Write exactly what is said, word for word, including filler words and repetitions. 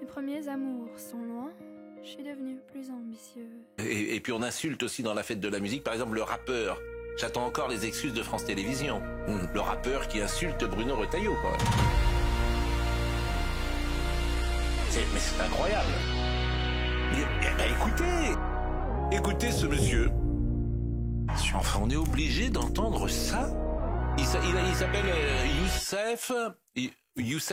Mes premiers amours sont loin, je suis devenue plus ambitieuse. Et, et puis on insulte aussi dans la fête de la musique, par exemple le rappeur. J'attends encore les excuses de France Télévisions. Le rappeur qui insulte Bruno Retailleau, quoi. C'est, mais c'est incroyable. Mais, eh ben, écoutez, écoutez ce monsieur. Enfin, on est obligé d'entendre ça. Il, il, il s'appelle euh, Youssef, Youssef